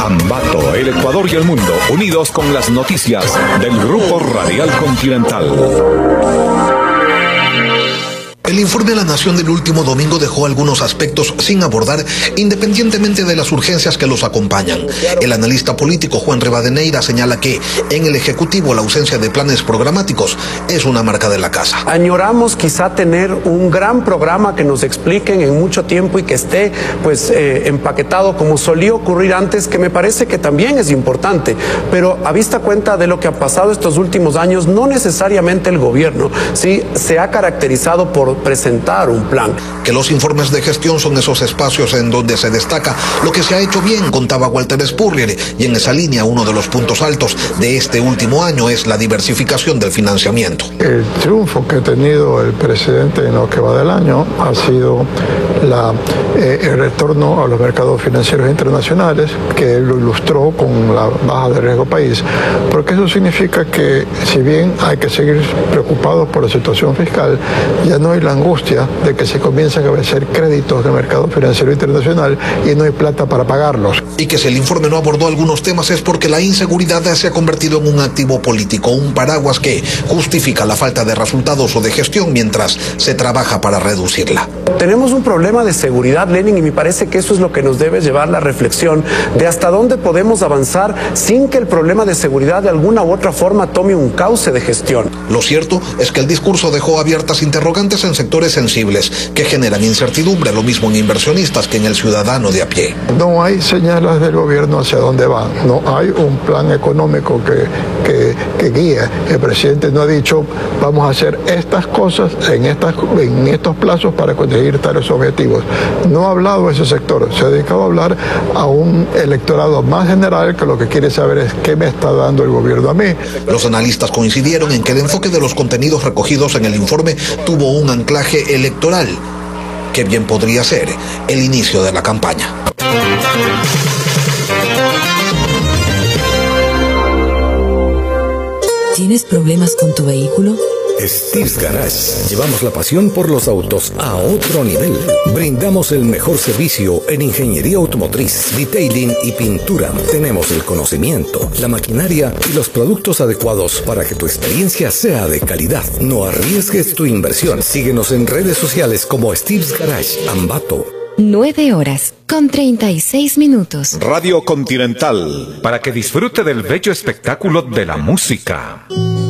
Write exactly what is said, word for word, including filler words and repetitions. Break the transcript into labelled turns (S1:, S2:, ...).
S1: Ambato, el Ecuador y el mundo, unidos con las noticias del Grupo Radial Continental.
S2: El informe a la Nación del último domingo dejó algunos aspectos sin abordar, independientemente de las urgencias que los acompañan. El analista político Juan Rivadeneira señala que en el Ejecutivo la ausencia de planes programáticos es una marca de la casa.
S3: Añoramos quizá tener un gran programa que nos expliquen en mucho tiempo y que esté pues eh, empaquetado como solía ocurrir antes, que me parece que también es importante, pero a vista cuenta de lo que ha pasado estos últimos años, no necesariamente el gobierno sí se ha caracterizado por presentar un plan.
S2: Que los informes de gestión son esos espacios en donde se destaca lo que se ha hecho bien, contaba Walter Spurrier, y en esa línea uno de los puntos altos de este último año es la diversificación del financiamiento.
S4: El triunfo que ha tenido el presidente en lo que va del año ha sido la, eh, el retorno a los mercados financieros internacionales, que lo ilustró con la baja de riesgo país, porque eso significa que si bien hay que seguir preocupados por la situación fiscal, ya no hay la angustia de que se comiencen a vencer créditos del mercado financiero internacional y no hay plata para pagarlos.
S2: Y que si el informe no abordó algunos temas es porque la inseguridad se ha convertido en un activo político, un paraguas que justifica la falta de resultados o de gestión mientras se trabaja para reducirla.
S3: Tenemos un problema de seguridad, Lenin, y me parece que eso es lo que nos debe llevar la reflexión de hasta dónde podemos avanzar sin que el problema de seguridad de alguna u otra forma tome un cauce de gestión.
S2: Lo cierto es que el discurso dejó abiertas interrogantes en sectores sensibles que generan incertidumbre, lo mismo en inversionistas que en el ciudadano de a pie.
S4: No hay señales del gobierno hacia dónde va, no hay un plan económico que, que, que guíe. El presidente no ha dicho vamos a hacer estas cosas en, estas, en estos plazos para conseguir tales objetivos. No ha hablado de ese sector, se ha dedicado a hablar a un electorado más general que lo que quiere saber es qué me está dando el gobierno a mí.
S2: Los analistas coincidieron en que el enfoque de los contenidos recogidos en el informe tuvo un anclaje electoral, que bien podría ser el inicio de la campaña.
S5: ¿Tienes problemas con tu vehículo?
S6: Steve's Garage. Llevamos la pasión por los autos a otro nivel. Brindamos el mejor servicio en ingeniería automotriz, detailing y pintura. Tenemos el conocimiento, la maquinaria y los productos adecuados para que tu experiencia sea de calidad. No arriesgues tu inversión. Síguenos en redes sociales como Steve's Garage Ambato.
S7: Nueve horas con treinta y seis minutos.
S1: Radio Continental, para que disfrute del bello espectáculo de la música.